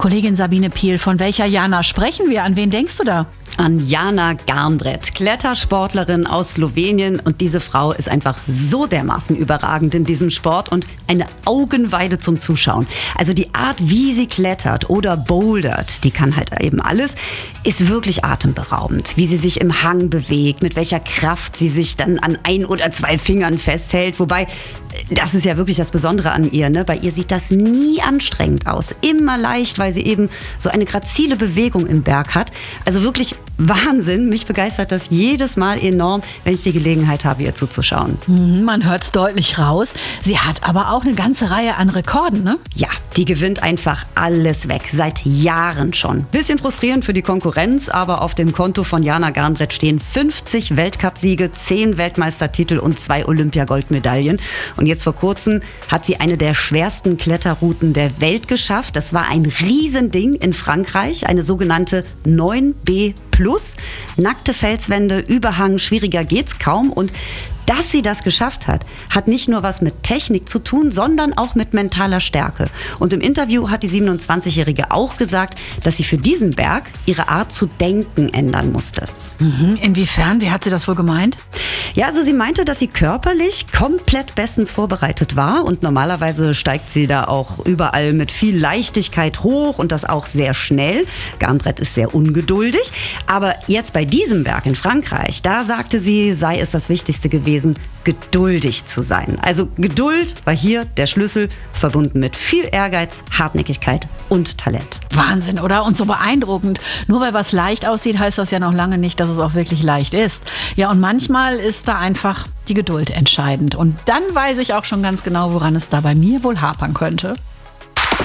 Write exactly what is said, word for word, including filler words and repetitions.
Kollegin Sabine Piel, von welcher Jana sprechen wir? An wen denkst du da? An Jana Garnbret, Klettersportlerin aus Slowenien. Und diese Frau ist einfach so dermaßen überragend in diesem Sport und eine Augenweide zum Zuschauen. Also die Art, wie sie klettert oder bouldert, die kann halt eben alles, ist wirklich atemberaubend. Wie sie sich im Hang bewegt, mit welcher Kraft sie sich dann an ein oder zwei Fingern festhält. Wobei, das ist ja wirklich das Besondere an ihr, ne? Bei ihr sieht das nie anstrengend aus. Immer leicht, weil sie eben so eine grazile Bewegung im Berg hat. Also wirklich Wahnsinn. Mich begeistert das jedes Mal enorm, wenn ich die Gelegenheit habe, ihr zuzuschauen. Mhm, man hört es deutlich raus. Sie hat aber auch eine ganze Reihe an Rekorden, ne? Ja, die gewinnt einfach alles weg. Seit Jahren schon. Bisschen frustrierend für die Konkurrenz, aber auf dem Konto von Jana Garnbret stehen fünfzig Weltcupsiege, zehn Weltmeistertitel und zwei Olympiagoldmedaillen. Und jetzt vor kurzem hat sie eine der schwersten Kletterrouten der Welt geschafft. Das war ein Riesending in Frankreich, eine sogenannte neun B plus. Nackte Felswände, Überhang, schwieriger geht's kaum. Und dass sie das geschafft hat, hat nicht nur was mit Technik zu tun, sondern auch mit mentaler Stärke. Und im Interview hat die siebenundzwanzigjährige auch gesagt, dass sie für diesen Berg ihre Art zu denken ändern musste. Mhm, inwiefern? Wie hat sie das wohl gemeint? Ja, also sie meinte, dass sie körperlich komplett bestens vorbereitet war und normalerweise steigt sie da auch überall mit viel Leichtigkeit hoch und das auch sehr schnell. Garnbret ist sehr ungeduldig, aber jetzt bei diesem Berg in Frankreich, da sagte sie, sei es das Wichtigste gewesen, geduldig zu sein. Also Geduld war hier der Schlüssel, verbunden mit viel Ehrgeiz, Hartnäckigkeit und Talent. Wahnsinn, oder? Und so beeindruckend. Nur weil was leicht aussieht, heißt das ja noch lange nicht, dass es auch wirklich leicht ist. Ja, und manchmal ist da einfach die Geduld entscheidend. Und dann weiß ich auch schon ganz genau, woran es da bei mir wohl hapern könnte.